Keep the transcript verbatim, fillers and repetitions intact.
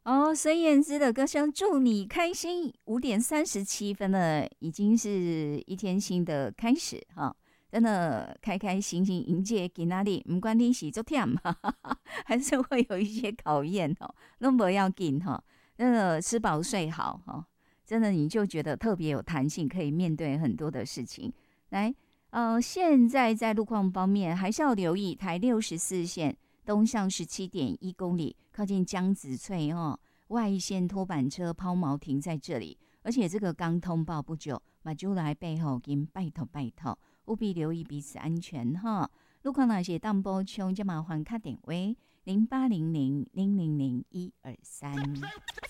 哦，孙燕姿的歌声祝你开心。五点三十七分了，已经是一天新的开始哈。真的开开心心迎接今仔日，不管你是昨天嘛，还是会有一些考验哦，都不要紧哈。真的吃饱睡好哈，真的你就觉得特别有弹性，可以面对很多的事情。来，呃，现在在路况方面，还是要留意台六十四线东向十七点一公里，靠近江子翠哦，外线拖板车抛锚停在这里，而且这个刚通报不久，马就来背后跟拜托拜托，务必留意彼此安全哈。路况那些当波冲，就麻烦卡点位零八零零零零零一二三。